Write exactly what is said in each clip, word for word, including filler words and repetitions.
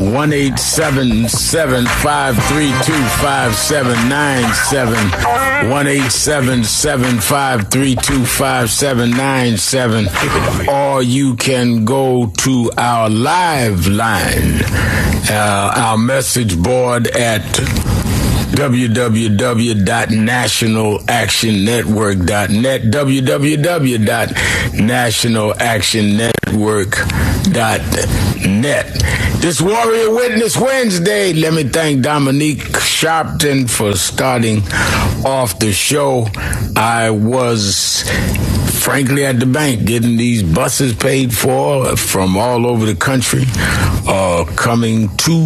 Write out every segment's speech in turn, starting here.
one eight seven seven, five three two, five seven nine seven. one eight seven seven, five three two, five seven nine seven. Or you can go to our live line, uh, our message board at w w w dot national action network dot net, w w w dot national action network dot net. This Warrior Witness Wednesday, let me thank Dominique Sharpton for starting off the show. I was frankly at the bank getting these buses paid for from all over the country, uh, coming to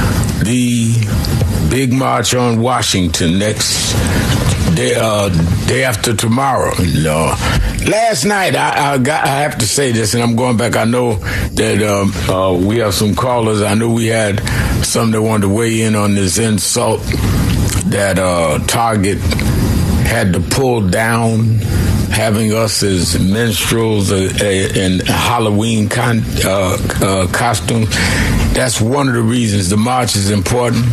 the big march on Washington next day, uh, day after tomorrow. Uh, last night, I, I, got, I have to say this, and I'm going back. I know that um, uh, we have some callers. I know we had some that wanted to weigh in on this insult that uh, Target had to pull down, having us as minstrels uh, in Halloween con- uh, uh, costumes. That's one of the reasons the march is important,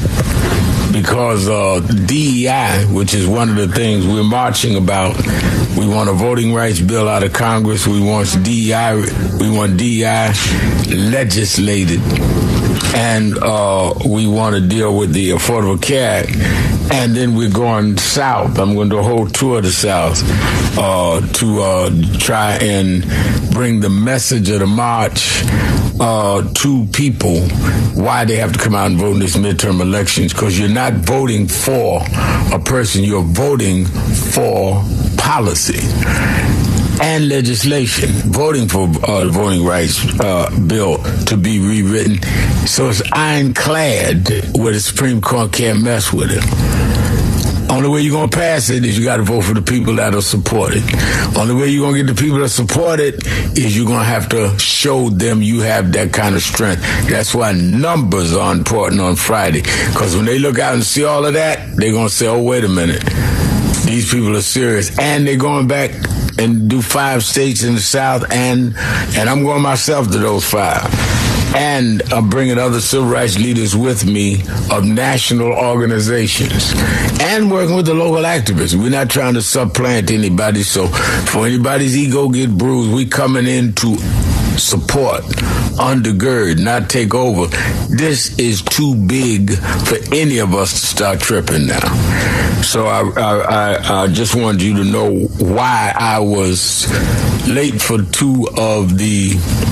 because uh, D E I, which is one of the things we're marching about, we want a voting rights bill out of Congress. We want D E I, we want D E I legislated, and uh, we want to deal with the Affordable Care Act. And then we're going south. I'm going to do a whole tour of the South uh, to uh, try and bring the message of the march uh, to people, why they have to come out and vote in this midterm elections, because you're not voting for a person, you're voting for policy and legislation, voting for uh, the voting rights uh, bill to be rewritten. So it's ironclad where the Supreme Court can't mess with it. Only way you're going to pass it is you got to vote for the people that'll support it. Only way you're going to get the people that support it is you're going to have to show them you have that kind of strength. That's why numbers are important on Friday, because when they look out and see all of that, they're going to say, oh, wait a minute, these people are serious. And they're going back and do five states in the South, and and I'm going myself to those five. And I'm bringing other civil rights leaders with me of national organizations, and working with the local activists. We're not trying to supplant anybody, so for anybody's ego get bruised, we coming in to support, undergird, not take over. This is too big for any of us to start tripping now. So I, I, I, I just wanted you to know why I was late for two of the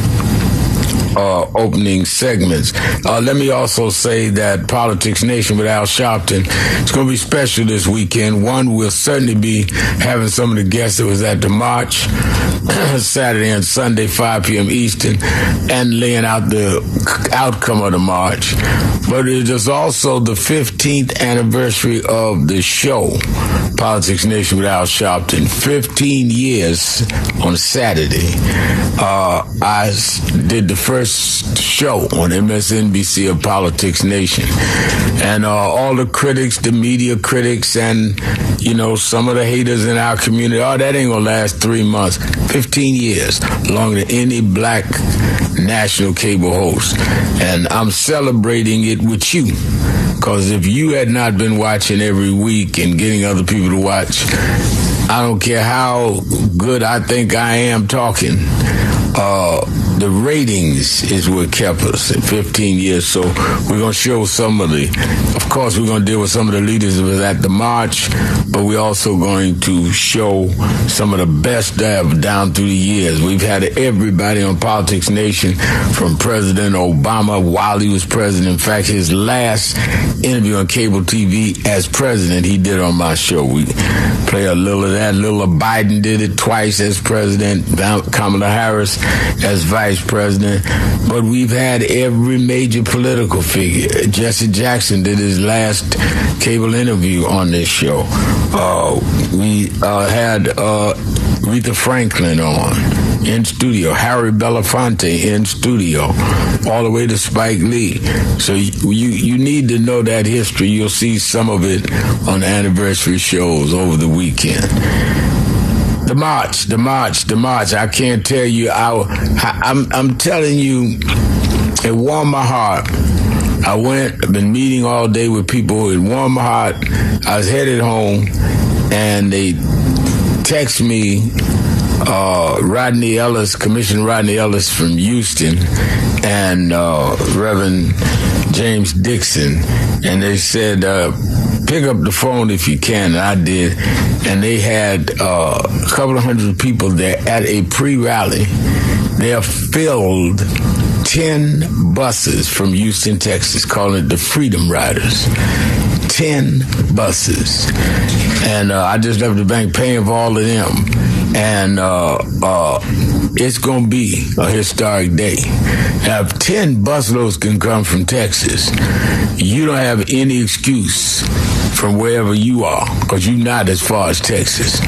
Uh, opening segments. Uh, let me also say that Politics Nation with Al Sharpton is going to be special this weekend. One, we'll certainly be having some of the guests that was at the march Saturday and Sunday, five p.m. Eastern, and laying out the outcome of the march. But it is also the fifteenth anniversary of the show, Politics Nation with Al Sharpton. fifteen years on Saturday. Uh, I did the first show on M S N B C of Politics Nation. And uh, all the critics, the media critics, and, you know, some of the haters in our community, oh, that ain't gonna last three months. fifteen years, longer than any black national cable host. And I'm celebrating it with you, because if you had not been watching every week and getting other people to watch, I don't care how good I think I am talking, uh, the ratings is what kept us at fifteen years. So we're going to show some of the, of course, we're going to deal with some of the leaders that was at the march, but we're also going to show some of the best that down through the years. We've had everybody on Politics Nation, from President Obama while he was president. In fact, his last interview on cable T V as president, he did on my show. We play a little of that. Little of Biden did it twice as president, Kamala Harris as vice president. But we've had every major political figure. Jesse Jackson did his last cable interview on this show. Uh, we uh, had uh, Aretha Franklin on in studio, Harry Belafonte in studio, all the way to Spike Lee. So you, you you need to know that history. You'll see some of it on the anniversary shows over the weekend. The march, the march, the march. I can't tell you. I, I, I'm I'm telling you, it warmed my heart I went, I've been meeting all day with people. It warmed my heart. I was headed home, and they text me, uh, Rodney Ellis, Commissioner Rodney Ellis from Houston, and uh, Reverend James Dixon, and they said, uh, pick up the phone if you can, and I did, and they had uh, a couple of hundred people there at a pre-rally. They have filled ten buses from Houston, Texas, calling it the Freedom Riders. Ten buses. And uh, I just left the bank paying for all of them. And uh, uh, it's going to be a historic day. Now, if ten busloads can come from Texas, you don't have any excuse from wherever you are, because you're not as far as Texas.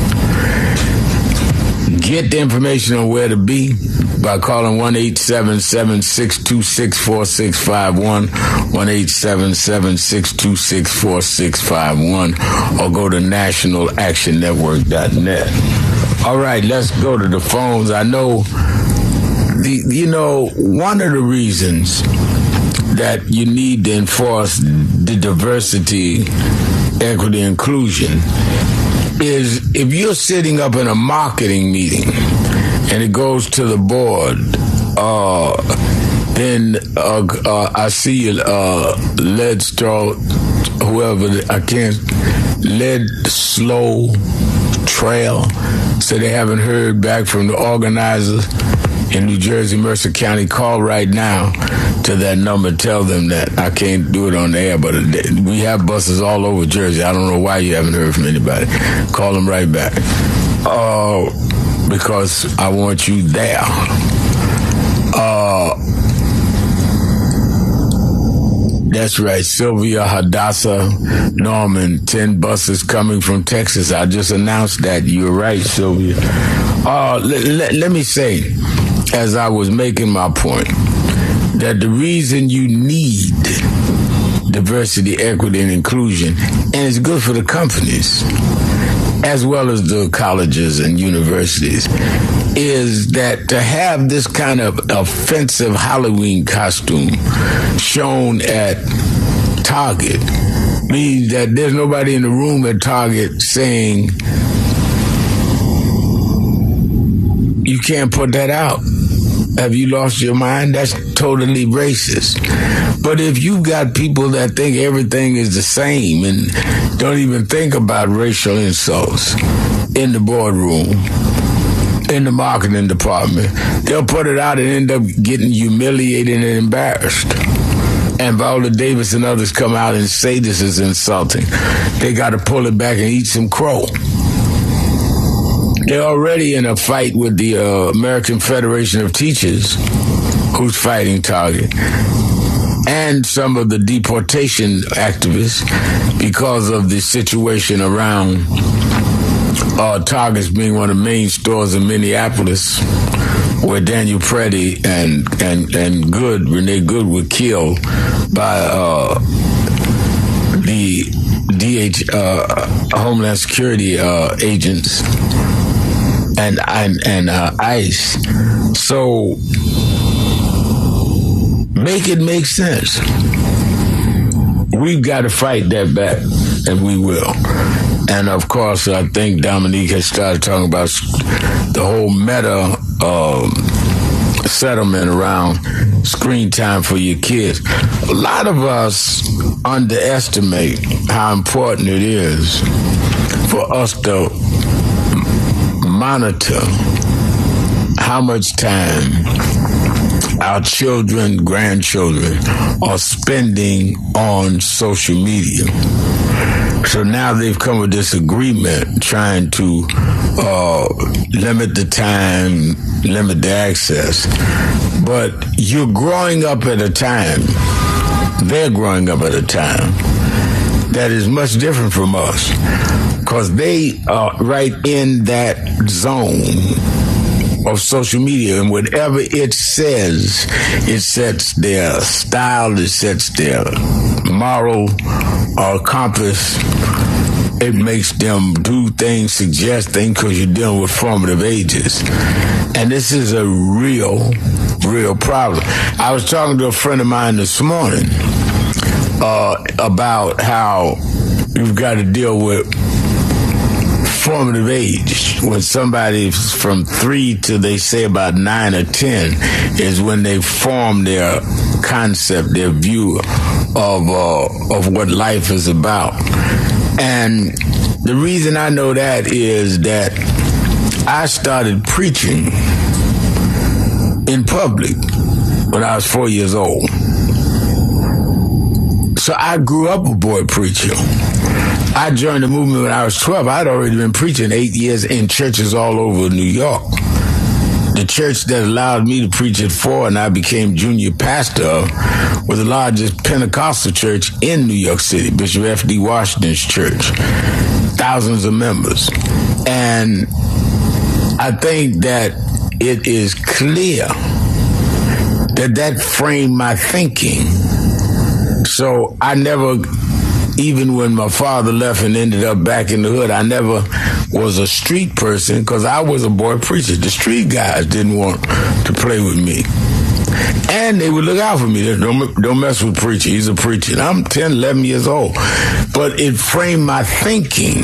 Get the information on where to be by calling one eight seven seven, six two six, four six five one, one eight seven seven, six two six, four six five one, or go to national action network dot net. All right, let's go to the phones. I know, the you know, one of the reasons that you need to enforce the diversity, equity, inclusion is if you're sitting up in a marketing meeting and it goes to the board, uh, then uh, uh, I see uh, Led Straw, whoever, I can't, Led Slow Trail, so they haven't heard back from the organizers in New Jersey, Mercer County. Call right now to that number. Tell them that I can't do it on the air, but we have buses all over Jersey. I don't know why you haven't heard from anybody. Call them right back. Uh, because I want you there. Uh, that's right. Sylvia, Hadassah, Norman, ten buses coming from Texas. I just announced that. You're right, Sylvia. Uh, let, let, let me say, as I was making my point, that the reason you need diversity, equity, and inclusion, and it's good for the companies, as well as the colleges and universities, is that to have this kind of offensive Halloween costume shown at Target means that there's nobody in the room at Target saying, you can't put that out. Have you lost your mind? That's totally racist. But if you've got people that think everything is the same and don't even think about racial insults in the boardroom, in the marketing department, they'll put it out and end up getting humiliated and embarrassed. And Viola Davis and others come out and say this is insulting. They got to pull it back and eat some crow. They're already in a fight with the uh, American Federation of Teachers, who's fighting Target, and some of the deportation activists because of the situation around uh, Target's being one of the main stores in Minneapolis, where Daniel Preddy and and and Good, Renee Good, were killed by uh, the D H uh, Homeland Security uh, agents. And and, and uh, ICE. So make it make sense. We've got to fight that back, and we will. And of course, I think Dominique has started talking about the whole meta uh, settlement around screen time for your kids. A lot of us underestimate how important it is for us to monitor how much time our children, grandchildren are spending on social media. So now they've come with this agreement trying to uh, limit the time, limit the access. But you're growing up at a time, they're growing up at a time that is much different from us, because they are right in that zone of social media, and whatever it says, it sets their style, it sets their moral uh, compass. It makes them do things, suggest things, because you're dealing with formative ages. And this is a real, real problem. I was talking to a friend of mine this morning, uh, about how you've got to deal with formative age. When somebody's from three to, they say, about nine or ten is when they form their concept, their view of uh, of what life is about. And the reason I know that is that I started preaching in public when I was four years old. So I grew up a boy preacher. I joined the movement when I was twelve. I'd already been preaching eight years in churches all over New York. The church that allowed me to preach at four and I became junior pastor of was the largest Pentecostal church in New York City, Bishop F D Washington's church. Thousands of members. And I think that it is clear that that framed my thinking. So I never, even when my father left and ended up back in the hood, I never was a street person because I was a boy preacher. The street guys didn't want to play with me. And they would look out for me. Don't, don't mess with preacher. He's a preacher. And I'm ten, eleven years old. But it framed my thinking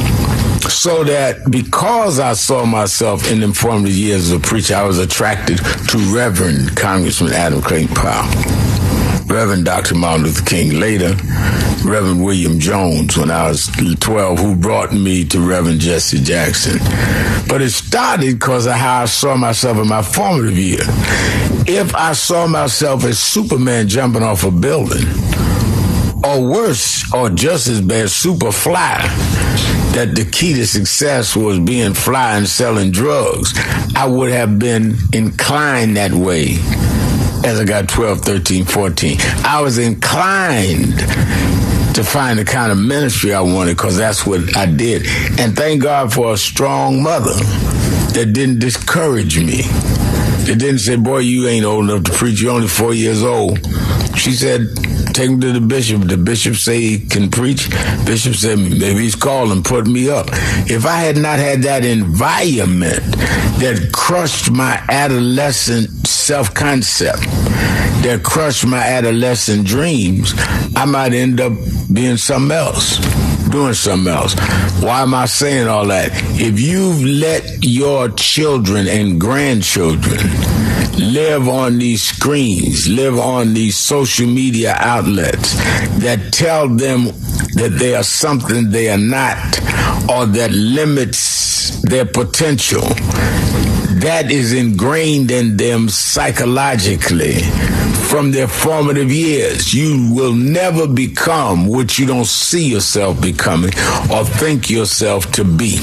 so that because I saw myself in the formative years as a preacher, I was attracted to Reverend Congressman Adam Clayton Powell, Reverend Doctor Martin Luther King later, Reverend William Jones when I was twelve, who brought me to Reverend Jesse Jackson. But it started because of how I saw myself in my formative year. If I saw myself as Superman jumping off a building, or worse, or just as bad, super fly, that the key to success was being fly and selling drugs, I would have been inclined that way as I got twelve, thirteen, fourteen. I was inclined to find the kind of ministry I wanted because that's what I did. And thank God for a strong mother that didn't discourage me. That didn't say, boy, you ain't old enough to preach. You're only four years old. She said, take him to the bishop. The bishop say he can preach. Bishop said, maybe he's called and put me up. If I had not had that environment that crushed my adolescent self-concept, that crushed my adolescent dreams, I might end up being something else, doing something else. Why am I saying all that? If you've let your children and grandchildren live on these screens, live on these social media outlets that tell them that they are something they are not, or that limits their potential, that is ingrained in them psychologically from their formative years. You will never become what you don't see yourself becoming or think yourself to be.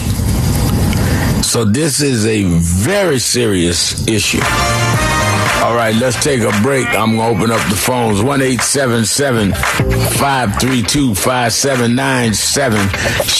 So this is a very serious issue. All right, let's take a break. I'm going to open up the phones. one eight seven seven, five three two, five seven nine seven.